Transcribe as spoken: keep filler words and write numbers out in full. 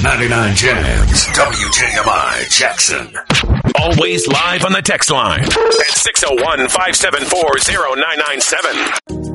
ninety-nine Jams, W J M I Jackson. Always live on the text line at six oh one, five seven four, oh nine nine seven.